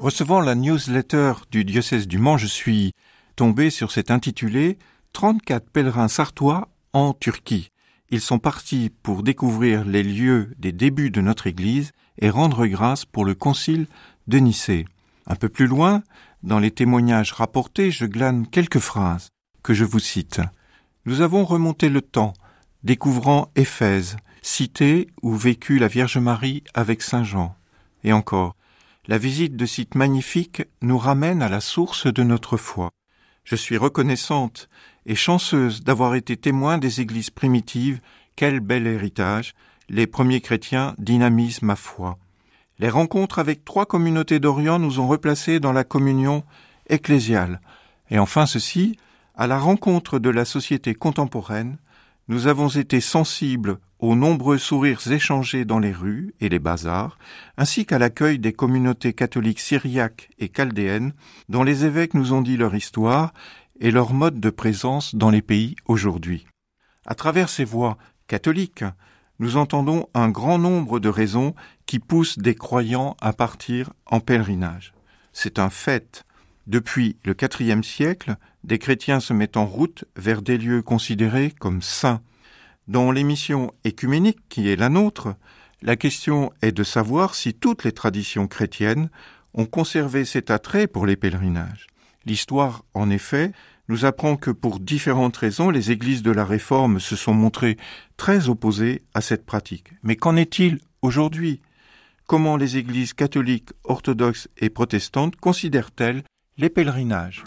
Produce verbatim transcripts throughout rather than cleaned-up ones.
Recevant la newsletter du diocèse du Mans, je suis tombé sur cet intitulé « trente-quatre pèlerins sartois en Turquie ». Ils sont partis pour découvrir les lieux des débuts de notre Église et rendre grâce pour le concile de Nicée. Un peu plus loin, dans les témoignages rapportés, je glane quelques phrases que je vous cite. « Nous avons remonté le temps, découvrant Éphèse, cité où vécut la Vierge Marie avec Saint Jean. Et encore, la visite de sites magnifiques nous ramène à la source de notre foi. Je suis reconnaissante et chanceuse d'avoir été témoin des églises primitives. Quel bel héritage! Les premiers chrétiens dynamisent ma foi. Les rencontres avec trois communautés d'Orient nous ont replacés dans la communion ecclésiale. Et enfin ceci, à la rencontre de la société contemporaine, nous avons été sensibles aux nombreux sourires échangés dans les rues et les bazars, ainsi qu'à l'accueil des communautés catholiques syriaques et chaldéennes, dont les évêques nous ont dit leur histoire et leur mode de présence dans les pays aujourd'hui. À travers ces voix catholiques, nous entendons un grand nombre de raisons qui poussent des croyants à partir en pèlerinage. C'est un fait. Depuis le quatrième siècle, des chrétiens se mettent en route vers des lieux considérés comme saints. Dans l'émission écuménique qui est la nôtre, la question est de savoir si toutes les traditions chrétiennes ont conservé cet attrait pour les pèlerinages. L'histoire, en effet, nous apprend que pour différentes raisons, les églises de la Réforme se sont montrées très opposées à cette pratique. Mais qu'en est-il aujourd'hui? Comment les églises catholiques, orthodoxes et protestantes considèrent-elles les pèlerinages?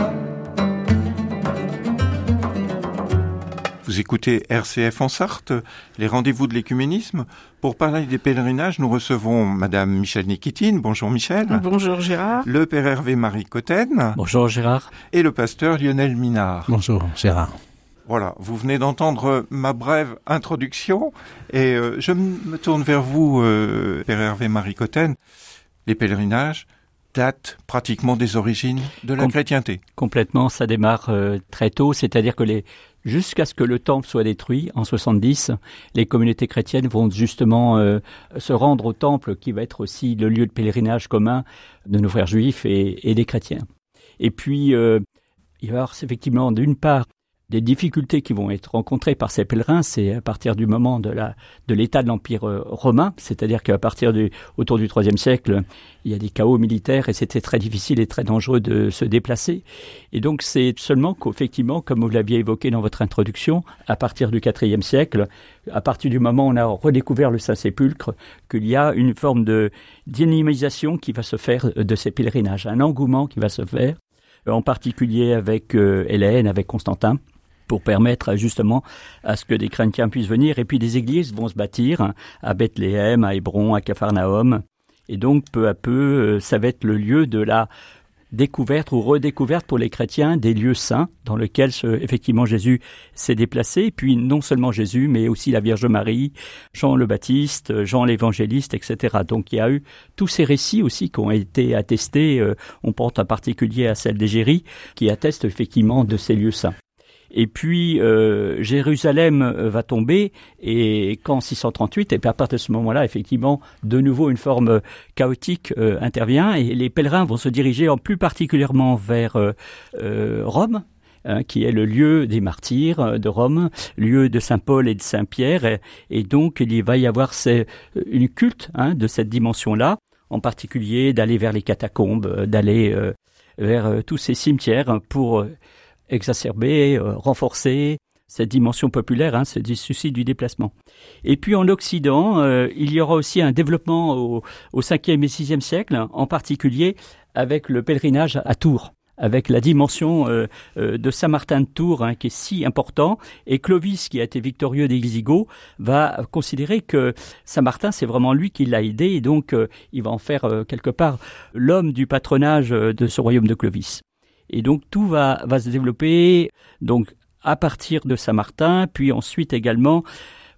Vous écoutez R C F en Sarthe, les rendez-vous de l'écuménisme. Pour parler des pèlerinages, nous recevons Madame Michèle Nikitine. Bonjour Michèle. Bonjour Gérard. Le Père Hervé Marie Cotten. Bonjour Gérard. Et le pasteur Lionel Minard. Bonjour Gérard. Voilà, vous venez d'entendre ma brève introduction et euh, je me tourne vers vous, euh, Père Hervé Marie Cotten. Les pèlerinages datent pratiquement des origines de la Com- chrétienté. Complètement, ça démarre euh, très tôt, c'est-à-dire que les jusqu'à ce que le temple soit détruit en soixante-dix, les communautés chrétiennes vont justement euh, se rendre au temple qui va être aussi le lieu de pèlerinage commun de nos frères juifs et, et des chrétiens. Et puis, euh, il va y avoir effectivement d'une part des difficultés qui vont être rencontrées par ces pèlerins, c'est à partir du moment de, la, de l'état de l'Empire romain, c'est-à-dire qu'à partir du, autour du troisième siècle, il y a des chaos militaires et c'était très difficile et très dangereux de se déplacer. Et donc c'est seulement qu'effectivement, comme vous l'aviez évoqué dans votre introduction, à partir du quatrième siècle, à partir du moment où on a redécouvert le Saint-Sépulcre, qu'il y a une forme de dynamisation qui va se faire de ces pèlerinages, un engouement qui va se faire, en particulier avec euh, Hélène, avec Constantin, pour permettre justement à ce que des chrétiens puissent venir. Et puis des églises vont se bâtir à Bethléem, à Hébron, à Capharnaüm. Et donc peu à peu, ça va être le lieu de la découverte ou redécouverte pour les chrétiens des lieux saints dans lesquels effectivement Jésus s'est déplacé. Et puis non seulement Jésus, mais aussi la Vierge Marie, Jean le Baptiste, Jean l'Évangéliste, et cetera. Donc il y a eu tous ces récits aussi qui ont été attestés. On pense en particulier à celle d'Égérie qui atteste effectivement de ces lieux saints. Et puis euh, Jérusalem va tomber et qu'en six cent trente-huit, et puis à partir de ce moment-là, effectivement, de nouveau une forme chaotique euh, intervient et les pèlerins vont se diriger en plus particulièrement vers euh, euh, Rome, hein, qui est le lieu des martyrs de Rome, lieu de Saint Paul et de Saint Pierre, et, et donc il va y avoir ces, une culte hein, de cette dimension-là, en particulier d'aller vers les catacombes, d'aller euh, vers euh, tous ces cimetières pour euh, exacerber, euh, renforcer cette dimension populaire, hein, ce souci du déplacement. Et puis en Occident, euh, il y aura aussi un développement au, au cinquième et sixième siècle, en particulier avec le pèlerinage à Tours, avec la dimension euh, euh, de Saint-Martin de Tours hein, qui est si important. Et Clovis, qui a été victorieux des Visigoths, va considérer que Saint-Martin, c'est vraiment lui qui l'a aidé, et donc euh, il va en faire euh, quelque part l'homme du patronage euh, de ce royaume de Clovis. Et donc tout va, va se développer donc à partir de Saint-Martin, puis ensuite également,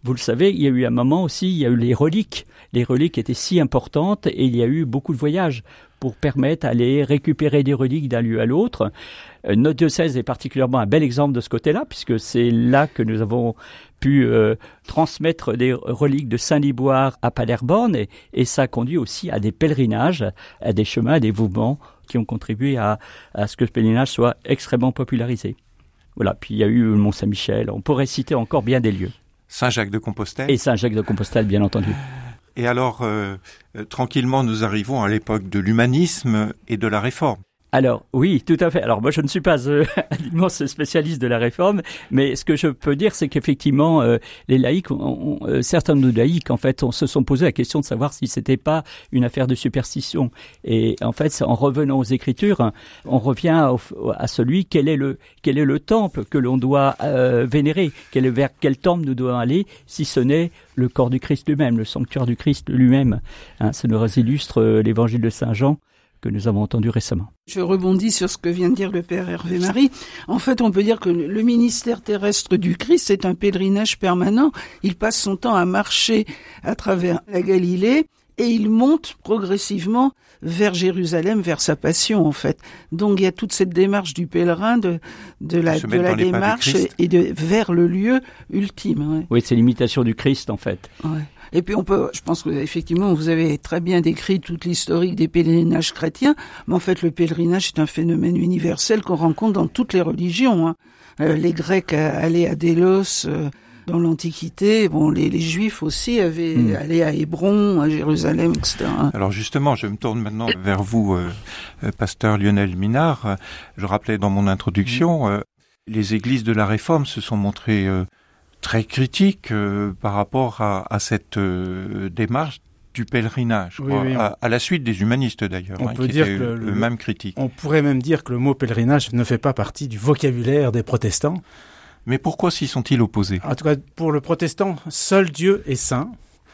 vous le savez, il y a eu un moment aussi, il y a eu les reliques. Les reliques étaient si importantes et il y a eu beaucoup de voyages pour permettre d'aller récupérer des reliques d'un lieu à l'autre. Euh, notre diocèse est particulièrement un bel exemple de ce côté-là, puisque c'est là que nous avons pu euh, transmettre des reliques de Saint-Liboire à Paderborn, et, et ça conduit aussi à des pèlerinages, à des chemins, à des mouvements qui ont contribué à, à ce que ce pèlerinage soit extrêmement popularisé. Voilà, puis il y a eu le Mont-Saint-Michel, on pourrait citer encore bien des lieux. Saint-Jacques-de-Compostelle. Et Saint-Jacques-de-Compostelle, bien entendu. Et alors, euh, euh, tranquillement, nous arrivons à l'époque de l'humanisme et de la réforme. Alors, oui, tout à fait. Alors, moi, je ne suis pas euh, un immense spécialiste de la réforme, mais ce que je peux dire, c'est qu'effectivement, euh, les laïcs, on, on, euh, certains de nos laïcs, en fait, on se sont posé la question de savoir si c'était pas une affaire de superstition. Et en fait, en revenant aux Écritures, on revient au, à celui, quel est le, quel est le temple que l'on doit euh, vénérer, quel, vers quel temple nous devons aller, si ce n'est le corps du Christ lui-même, le sanctuaire du Christ lui-même. Hein, ça nous illustre euh, l'évangile de Saint Jean, que nous avons entendu récemment. Je rebondis sur ce que vient de dire le Père Hervé Marie. En fait, on peut dire que le ministère terrestre du Christ est un pèlerinage permanent. Il passe son temps à marcher à travers la Galilée et il monte progressivement vers Jérusalem, vers sa passion, en fait. Donc, il y a toute cette démarche du pèlerin, de, de la, de la démarche et de, vers le lieu ultime. Ouais. Oui, c'est l'imitation du Christ, en fait. Ouais. Et puis on peut, je pense que effectivement vous avez très bien décrit toute l'historique des pèlerinages chrétiens, mais en fait le pèlerinage est un phénomène universel qu'on rencontre dans toutes les religions. Hein. Euh, les Grecs allaient à Délos euh, dans l'Antiquité, bon les, les Juifs aussi avaient mmh. allé à Hébron, à Jérusalem, et cetera. Alors justement, je me tourne maintenant vers vous, euh, pasteur Lionel Minard. Je rappelais dans mon introduction, euh, les églises de la Réforme se sont montrées euh, très critique euh, par rapport à, à cette euh, démarche du pèlerinage, oui, quoi, oui, on... à, à la suite des humanistes d'ailleurs, on hein, peut qui dire étaient que le, le, le même critique. On pourrait même dire que le mot pèlerinage ne fait pas partie du vocabulaire des protestants. Mais pourquoi s'y sont-ils opposés ? En tout cas, pour le protestant, seul Dieu est saint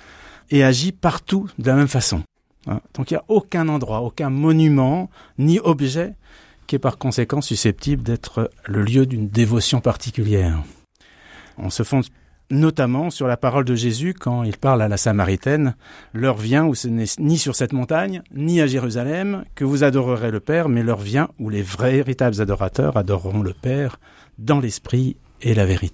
et agit partout de la même façon. Donc il n'y a aucun endroit, aucun monument, ni objet qui est par conséquent susceptible d'être le lieu d'une dévotion particulière. On se fonde notamment sur la parole de Jésus quand il parle à la Samaritaine. « L'heure vient où ce n'est ni sur cette montagne, ni à Jérusalem, que vous adorerez le Père, mais l'heure vient où les véritables adorateurs adoreront le Père dans l'esprit et la vérité. »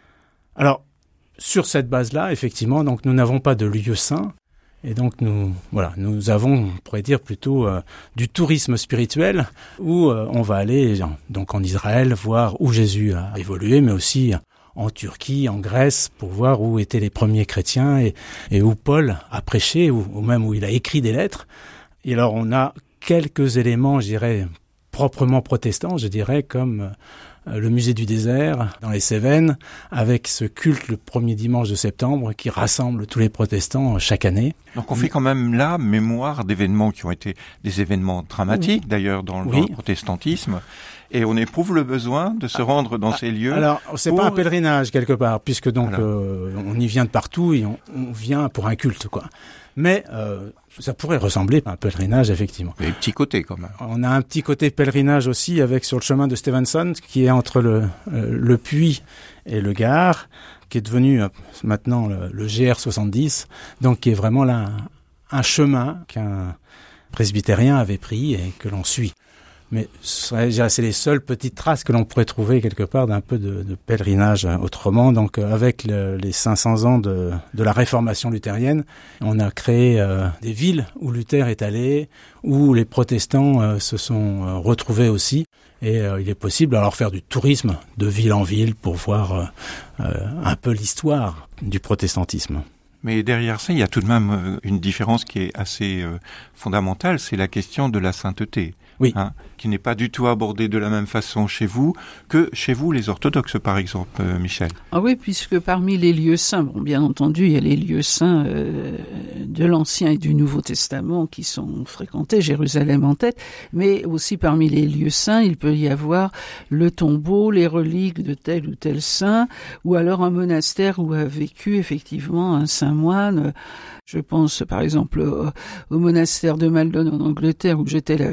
Alors, sur cette base-là, effectivement, donc nous n'avons pas de lieu saint, et donc nous, voilà, nous avons, on pourrait dire plutôt euh, du tourisme spirituel, où euh, on va aller donc en Israël voir où Jésus a évolué, mais aussi en Turquie, en Grèce, pour voir où étaient les premiers chrétiens et, et où Paul a prêché, ou, ou même où il a écrit des lettres. Et alors on a quelques éléments, je dirais, proprement protestants, je dirais, comme euh, le musée du désert dans les Cévennes, avec ce culte le premier dimanche de septembre qui rassemble tous les protestants chaque année. Donc on fait quand même là mémoire d'événements qui ont été des événements dramatiques, oui. d'ailleurs, dans, oui. dans le protestantisme. Et on éprouve le besoin de se rendre dans ah, ces lieux. Alors, c'est pour... pas un pèlerinage quelque part, puisque donc voilà. euh, on y vient de partout et on, on vient pour un culte, quoi. Mais euh, ça pourrait ressembler à un pèlerinage, effectivement. Il y a un petit côté, quand même. On a un petit côté pèlerinage aussi, avec sur le chemin de Stevenson, qui est entre le, euh, le Puy et le Gard, qui est devenu euh, maintenant le, le G R soixante-dix, donc qui est vraiment là un, un chemin qu'un presbytérien avait pris et que l'on suit. Mais c'est les seules petites traces que l'on pourrait trouver quelque part d'un peu de, de pèlerinage autrement. Donc avec le, les cinq cents ans de, de la réformation luthérienne, on a créé euh, des villes où Luther est allé, où les protestants euh, se sont euh, retrouvés aussi. Et euh, il est possible alors faire du tourisme de ville en ville pour voir euh, euh, un peu l'histoire du protestantisme. Mais derrière ça, il y a tout de même une différence qui est assez euh, fondamentale, c'est la question de la sainteté. Oui. Hein, qui n'est pas du tout abordée de la même façon chez vous que chez vous, les orthodoxes, par exemple, euh, Michel. Ah oui, puisque parmi les lieux saints, bon, bien entendu, il y a les lieux saints euh, de l'Ancien et du Nouveau Testament qui sont fréquentés, Jérusalem en tête, mais aussi parmi les lieux saints, il peut y avoir le tombeau, les reliques de tel ou tel saint, ou alors un monastère où a vécu effectivement un saint moine. Je pense par exemple au, au monastère de Maldon en Angleterre où j'étais le, le mois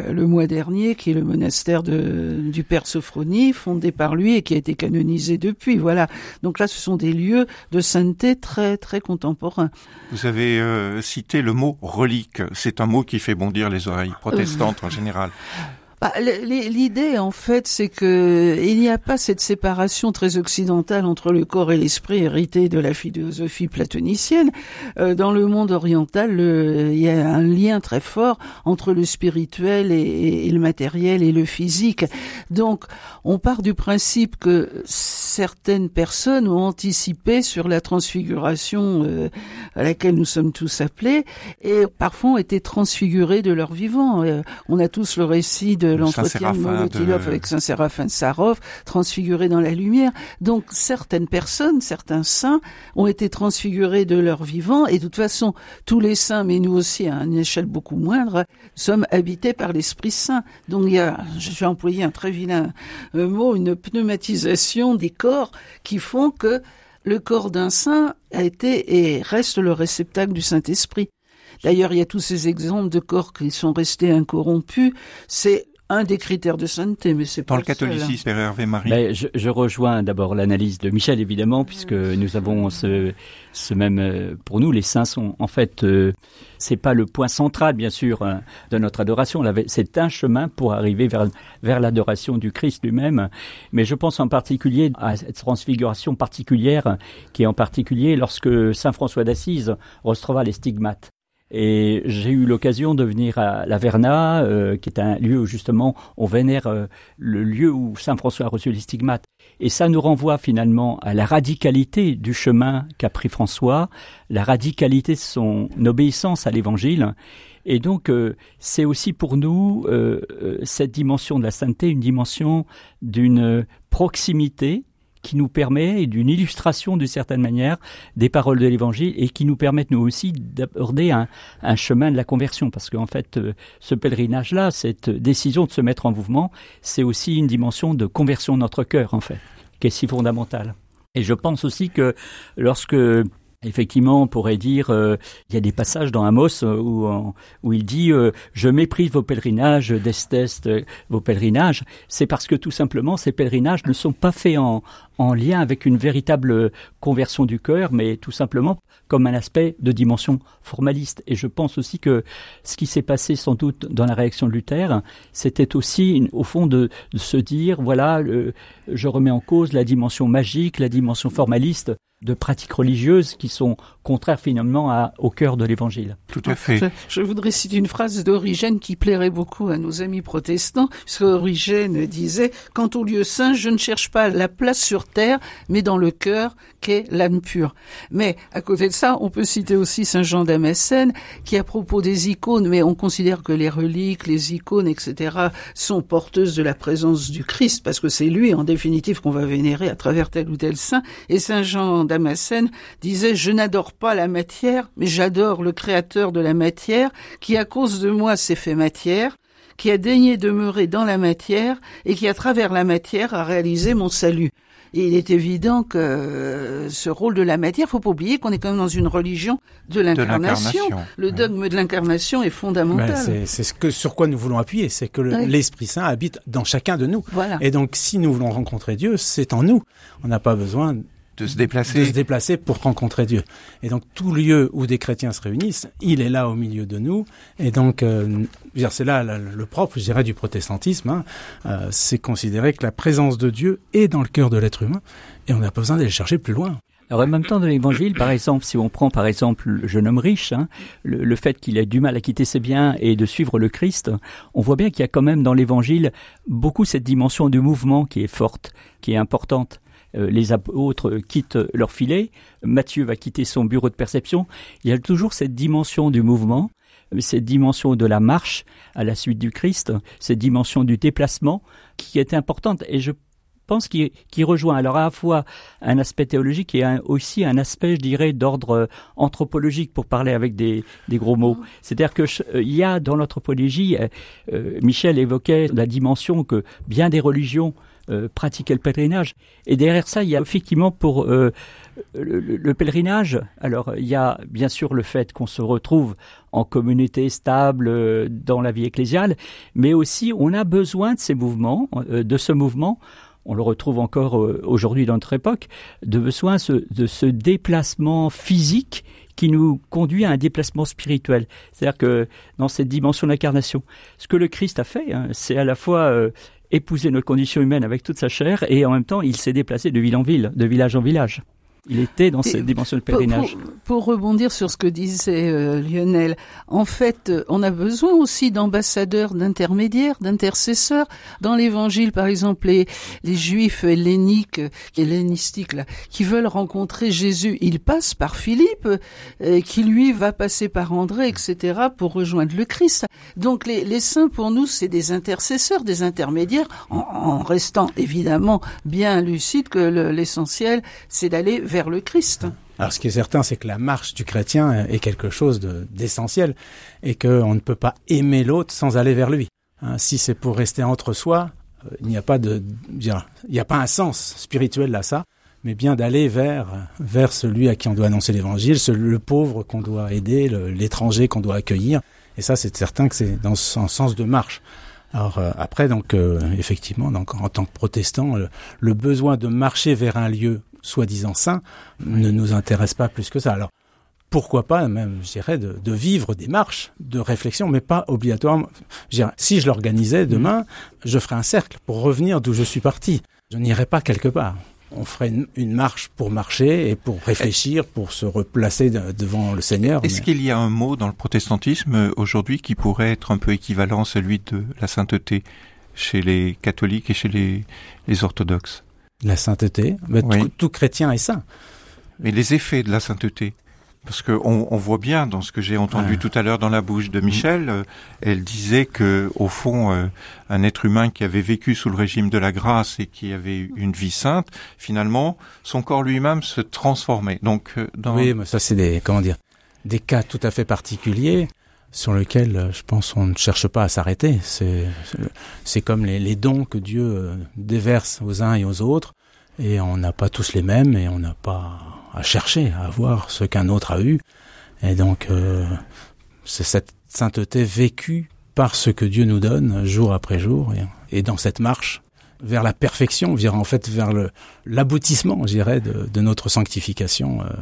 dernier, qui est le monastère de, du Père Sophronie, fondé par lui et qui a été canonisé depuis. Voilà. Donc là, ce sont des lieux de sainteté très, très contemporains. Vous avez euh, cité le mot relique. C'est un mot qui fait bondir les oreilles protestantes euh... en général. Bah, l'idée, en fait, c'est que il n'y a pas cette séparation très occidentale entre le corps et l'esprit hérité de la philosophie platonicienne. Euh, dans le monde oriental, le, il y a un lien très fort entre le spirituel et, et le matériel et le physique. Donc, on part du principe que certaines personnes ont anticipé sur la transfiguration euh, à laquelle nous sommes tous appelés et parfois ont été transfigurés de leur vivant. Euh, on a tous le récit de l'entretien de Molotilov de... avec Saint Séraphin de Sarov, transfiguré dans la lumière. Donc certaines personnes, certains saints ont été transfigurés de leur vivant et de toute façon, tous les saints, mais nous aussi à une échelle beaucoup moindre, sommes habités par l'Esprit Saint. Donc il y a, je vais employer un très vilain euh, mot, une pneumatisation des corps qui font que le corps d'un saint a été et reste le réceptacle du Saint-Esprit. D'ailleurs, il y a tous ces exemples de corps qui sont restés incorrompus. C'est un des critères de sainteté, mais c'est pas dans le catholicisme, Père Hervé Marie. Ben, je, je rejoins d'abord l'analyse de Michel, évidemment, puisque nous avons ce, ce même. Pour nous, les saints sont en fait, euh, c'est pas le point central, bien sûr, hein, de notre adoration. C'est un chemin pour arriver vers vers l'adoration du Christ lui-même. Mais je pense en particulier à cette transfiguration particulière, qui est en particulier lorsque Saint François d'Assise reçoit les stigmates. Et j'ai eu l'occasion de venir à la Verna, euh, qui est un lieu où justement on vénère euh, le lieu où Saint François a reçu les stigmates. Et ça nous renvoie finalement à la radicalité du chemin qu'a pris François, la radicalité de son obéissance à l'Évangile. Et donc euh, c'est aussi pour nous euh, cette dimension de la sainteté, une dimension d'une proximité qui nous permet, d'une illustration d'une certaine manière, des paroles de l'Évangile et qui nous permettent nous aussi d'aborder un, un chemin de la conversion. Parce qu'en fait, ce pèlerinage-là, cette décision de se mettre en mouvement, c'est aussi une dimension de conversion de notre cœur, en fait, qui est si fondamentale. Et je pense aussi que lorsque... Effectivement, on pourrait dire, euh, il y a des passages dans Amos où, où il dit euh, « Je méprise vos pèlerinages, je déteste vos pèlerinages ». C'est parce que tout simplement, ces pèlerinages ne sont pas faits en, en lien avec une véritable conversion du cœur, mais tout simplement comme un aspect de dimension formaliste. Et je pense aussi que ce qui s'est passé sans doute dans la réaction de Luther, c'était aussi au fond de, de se dire, voilà, le, je remets en cause la dimension magique, la dimension formaliste de pratiques religieuses qui sont contraires finalement à, au cœur de l'Évangile. Tout à fait. Je, je voudrais citer une phrase d'Origène qui plairait beaucoup à nos amis protestants, puisque Origène disait « Quant au lieu saint, je ne cherche pas la place sur terre, mais dans le cœur qu'est l'âme pure. » Mais à côté de ça, on peut citer aussi Saint Jean Damascène, qui à propos des icônes, mais on considère que les reliques, les icônes, et cetera, sont porteuses de la présence du Christ, parce que c'est lui, en définitive, qu'on va vénérer à travers tel ou tel saint. Et Saint Jean Damascène disait « Je n'adore pas la matière, mais j'adore le créateur de la matière, qui à cause de moi s'est fait matière, qui a daigné demeurer dans la matière, et qui à travers la matière a réalisé mon salut. » Et il est évident que ce rôle de la matière, faut pas oublier qu'on est quand même dans une religion de l'incarnation. De l'incarnation. Le dogme ouais. de l'incarnation est fondamental. Ben c'est, c'est ce que, sur quoi nous voulons appuyer, c'est que le, oui. l'Esprit Saint habite dans chacun de nous. Voilà. Et donc, si nous voulons rencontrer Dieu, c'est en nous. On n'a pas besoin de se déplacer. de se déplacer pour rencontrer Dieu. Et donc, tout lieu où des chrétiens se réunissent, il est là au milieu de nous. Et donc, euh, c'est là le, le propre, je dirais, du protestantisme. Hein. Euh, c'est considérer que la présence de Dieu est dans le cœur de l'être humain. Et on n'a pas besoin d'aller chercher plus loin. Alors, en même temps, de l'Évangile, par exemple, si on prend, par exemple, le jeune homme riche, hein, le, le fait qu'il ait du mal à quitter ses biens et de suivre le Christ, on voit bien qu'il y a quand même dans l'Évangile beaucoup cette dimension du mouvement qui est forte, qui est importante. Euh, les apôtres quittent leur filet, Matthieu va quitter son bureau de perception. Il y a toujours cette dimension du mouvement, cette dimension de la marche à la suite du Christ, cette dimension du déplacement qui est importante. Et je pense qu'il, qu'il rejoint alors à la fois un aspect théologique et un, aussi un aspect, je dirais, d'ordre anthropologique, pour parler avec des, des gros mots. C'est-à-dire que euh, il y a dans l'anthropologie, euh, Michel évoquait la dimension que bien des religions euh, pratiquaient le pèlerinage. Et derrière ça, il y a effectivement pour euh, le, le pèlerinage, alors il y a bien sûr le fait qu'on se retrouve en communauté stable euh, dans la vie ecclésiale, mais aussi on a besoin de ces mouvements, euh, de ce mouvement. On le retrouve encore euh, aujourd'hui dans notre époque, de besoin ce, de ce déplacement physique qui nous conduit à un déplacement spirituel. C'est-à-dire que dans cette dimension d'incarnation, ce que le Christ a fait, hein, c'est à la fois euh, épouser notre condition humaine avec toute sa chair et en même temps, il s'est déplacé de ville en ville, de village en village. Il était dans cette dimension de pèlerinage. Pour, pour, pour rebondir sur ce que disait euh, Lionel, en fait, euh, on a besoin aussi d'ambassadeurs, d'intermédiaires, d'intercesseurs. Dans l'Évangile, par exemple, les, les Juifs helléniques, hellénistiques, là, qui veulent rencontrer Jésus, ils passent par Philippe, euh, qui lui va passer par André, et cetera, pour rejoindre le Christ. Donc les, les saints, pour nous, c'est des intercesseurs, des intermédiaires, en, en restant évidemment bien lucide que le, l'essentiel, c'est d'aller vers le Christ. Alors, ce qui est certain, c'est que la marche du chrétien est quelque chose de, d'essentiel et qu'on ne peut pas aimer l'autre sans aller vers lui. Hein, si c'est pour rester entre soi, euh, il n'y a pas de, il n'y a pas un sens spirituel à ça, mais bien d'aller vers, vers celui à qui on doit annoncer l'évangile, le pauvre qu'on doit aider, le, l'étranger qu'on doit accueillir. Et ça, c'est certain que c'est dans ce sens de marche. Alors euh, après, donc euh, effectivement, donc en tant que protestant, le, le besoin de marcher vers un lieu soi-disant saint ne nous intéresse pas plus que ça. Alors pourquoi pas même, je dirais, de, de vivre des marches de réflexion, mais pas obligatoirement. Je dirais, si je l'organisais demain, je ferais un cercle pour revenir d'où je suis parti. Je n'irais pas quelque part. On ferait une, une marche pour marcher et pour réfléchir, pour se replacer de, devant le Seigneur. Est-ce mais... qu'il y a un mot dans le protestantisme aujourd'hui qui pourrait être un peu équivalent à celui de la sainteté chez les catholiques et chez les, les orthodoxes? La sainteté, mais oui. tout, tout chrétien est saint. Mais les effets de la sainteté, parce que on, on voit bien dans ce que j'ai entendu ah. tout à l'heure dans la bouche de Michel, mmh. euh, elle disait que au fond, euh, un être humain qui avait vécu sous le régime de la grâce et qui avait une vie sainte, finalement, son corps lui-même se transformait. Donc, euh, dans... oui, mais ça c'est des comment dire, des cas tout à fait particuliers sur lesquels, je pense, on ne cherche pas à s'arrêter. C'est, c'est comme les, les dons que Dieu déverse aux uns et aux autres, et on n'a pas tous les mêmes, et on n'a pas à chercher à avoir ce qu'un autre a eu. Et donc, euh, c'est cette sainteté vécue par ce que Dieu nous donne jour après jour, et, et dans cette marche vers la perfection, en fait vers le, l'aboutissement, je dirais, de, de notre sanctification euh,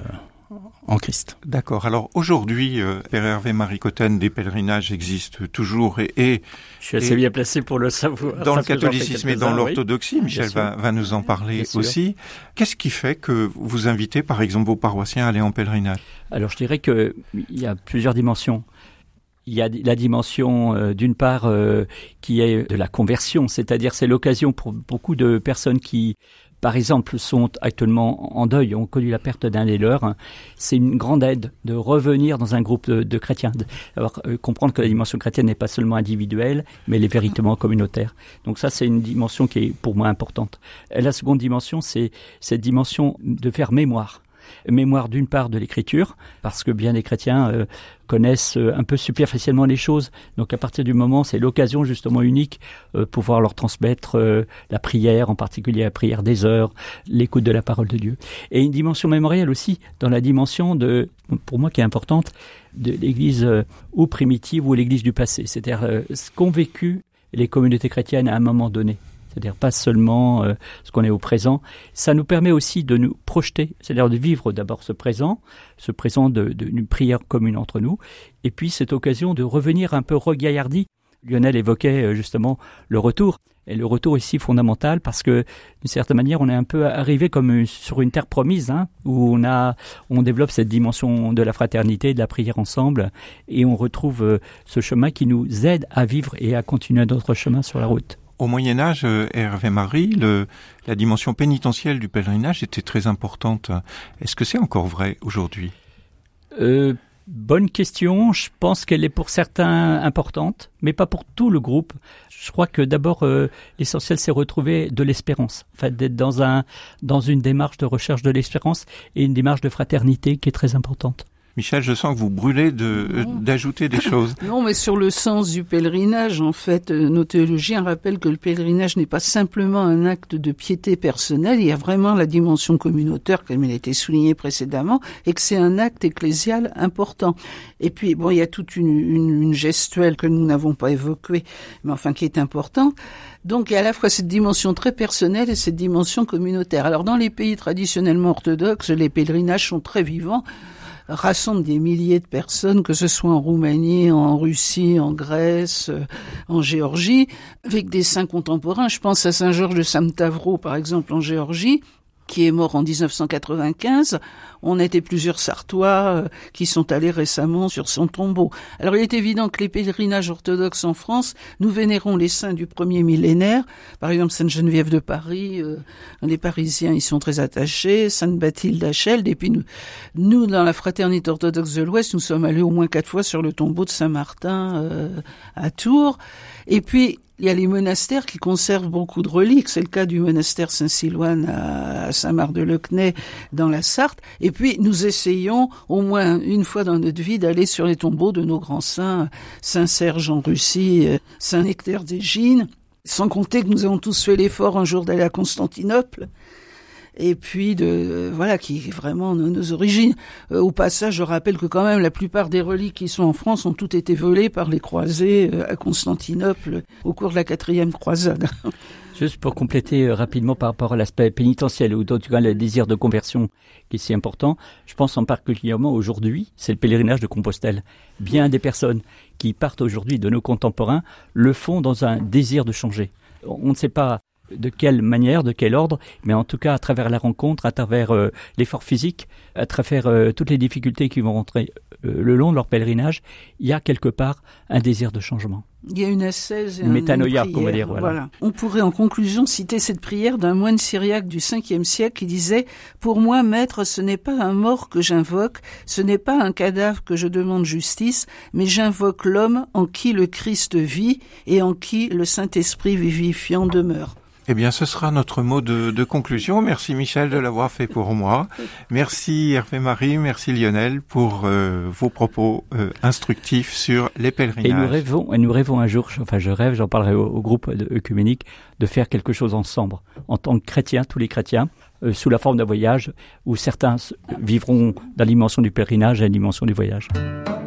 en Christ. D'accord. Alors aujourd'hui, euh, Père Hervé Marie Cotten, des pèlerinages existent toujours et, et je suis assez et bien placé pour le savoir. Dans le catholicisme et dans l'orthodoxie, oui. Michel va, va nous en parler aussi. Qu'est-ce qui fait que vous invitez, par exemple, vos paroissiens à aller en pèlerinage? Alors je dirais que il y a plusieurs dimensions. Il y a la dimension, euh, d'une part, euh, qui est de la conversion, c'est-à-dire c'est l'occasion pour beaucoup de personnes qui, par exemple, sont actuellement en deuil, ont connu la perte d'un des leurs. C'est une grande aide de revenir dans un groupe de, de chrétiens. Alors, euh, comprendre que la dimension chrétienne n'est pas seulement individuelle, mais elle est véritablement communautaire. Donc ça, c'est une dimension qui est pour moi importante. Et la seconde dimension, c'est cette dimension de faire mémoire. Mémoire d'une part de l'écriture, parce que bien des chrétiens euh, connaissent euh, un peu superficiellement les choses. Donc à partir du moment, c'est l'occasion justement unique euh, pour pouvoir leur transmettre euh, la prière, en particulier la prière des heures, l'écoute de la parole de Dieu. Et une dimension mémorielle aussi, dans la dimension de, pour moi qui est importante, de l'Église euh, ou primitive ou l'Église du passé. C'est-à-dire euh, ce qu'ont vécu les communautés chrétiennes à un moment donné. C'est-à-dire pas seulement euh, ce qu'on est au présent. Ça nous permet aussi de nous projeter, c'est-à-dire de vivre d'abord ce présent, ce présent de, de, d'une prière commune entre nous, et puis cette occasion de revenir un peu regaillardi. Lionel évoquait euh, justement le retour, et le retour ici fondamental parce que d'une certaine manière on est un peu arrivé comme sur une terre promise, hein, où on a, on développe cette dimension de la fraternité, de la prière ensemble, et on retrouve euh, ce chemin qui nous aide à vivre et à continuer notre chemin sur la route. Au Moyen-Âge, Hervé Marie, le, la dimension pénitentielle du pèlerinage était très importante. Est-ce que c'est encore vrai aujourd'hui ? euh, Bonne question. Je pense qu'elle est pour certains importante, mais pas pour tout le groupe. Je crois que d'abord, euh, l'essentiel, c'est retrouver de l'espérance. En fait, d'être dans, un, dans une démarche de recherche de l'espérance et une démarche de fraternité qui est très importante. Michel, je sens que vous brûlez de, euh, d'ajouter des choses. Non, mais sur le sens du pèlerinage, en fait, euh, nos théologiens rappellent que le pèlerinage n'est pas simplement un acte de piété personnelle, il y a vraiment la dimension communautaire, comme elle a été soulignée précédemment, et que c'est un acte ecclésial important. Et puis, bon, il y a toute une, une, une gestuelle que nous n'avons pas évoquée, mais enfin qui est importante. Donc, il y a à la fois cette dimension très personnelle et cette dimension communautaire. Alors, dans les pays traditionnellement orthodoxes, les pèlerinages sont très vivants, rassemblent des milliers de personnes, que ce soit en Roumanie, en Russie, en Grèce, en Géorgie, avec des saints contemporains. Je pense à Saint Georges de Samtavro, par exemple, en Géorgie, qui est mort en dix-neuf cent quatre-vingt-quinze. On était plusieurs Sartois euh, qui sont allés récemment sur son tombeau. Alors il est évident que les pèlerinages orthodoxes en France, nous vénérons les saints du premier millénaire. Par exemple, Sainte Geneviève de Paris, euh, les Parisiens y sont très attachés, Sainte Bathilde d'Achelde. Et puis nous, nous, dans la Fraternité orthodoxe de l'Ouest, nous sommes allés au moins quatre fois sur le tombeau de Saint-Martin euh, à Tours. Et puis, il y a les monastères qui conservent beaucoup de reliques. C'est le cas du monastère Saint-Silouane à Saint-Marc-de-Lecnay dans la Sarthe. Et puis, nous essayons au moins une fois dans notre vie d'aller sur les tombeaux de nos grands saints, Saint-Serge en Russie, Saint-Nectaire d'Égine. Sans compter que nous avons tous fait l'effort un jour d'aller à Constantinople. Et puis de euh, voilà qui est vraiment nos, nos origines. Euh, au passage, je rappelle que quand même la plupart des reliques qui sont en France ont toutes été volées par les croisés euh, à Constantinople au cours de la quatrième croisade. Juste pour compléter euh, rapidement par rapport à l'aspect pénitentiel ou en tout cas le désir de conversion qui est si important, je pense en particulièrement aujourd'hui, c'est le pèlerinage de Compostelle. Bien des personnes qui partent aujourd'hui de nos contemporains le font dans un désir de changer. On ne sait pas de quelle manière, de quel ordre, mais en tout cas à travers la rencontre, à travers euh, l'effort physique, à travers euh, toutes les difficultés qui vont rentrer euh, le long de leur pèlerinage, il y a quelque part un désir de changement. Il y a une ascèse et une un, métanoïa, une on va dire. Voilà. Voilà. On pourrait en conclusion citer cette prière d'un moine syriaque du cinquième siècle qui disait « Pour moi, maître, ce n'est pas un mort que j'invoque, ce n'est pas un cadavre que je demande justice, mais j'invoque l'homme en qui le Christ vit et en qui le Saint-Esprit vivifiant demeure. » Eh bien, ce sera notre mot de, de conclusion. Merci Michel de l'avoir fait pour moi. Merci Hervé-Marie, merci Lionel pour euh, vos propos euh, instructifs sur les pèlerinages. Et nous rêvons, et nous rêvons un jour, enfin je rêve, j'en parlerai au, au groupe de œcuménique, de faire quelque chose ensemble, en tant que chrétiens, tous les chrétiens, euh, sous la forme d'un voyage, où certains vivront dans la dimension du pèlerinage et la dimension du voyage.